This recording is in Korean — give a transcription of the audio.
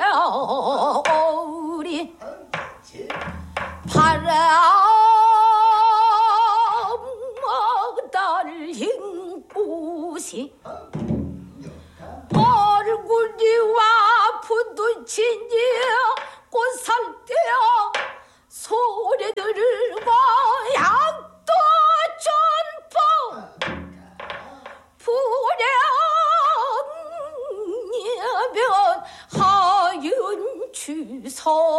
겨울이 바람 달린 꽃이 얼굴이와 부딪히니 꽃살 떼어 소리들과 약도 전풍 불량이면 하윤 주소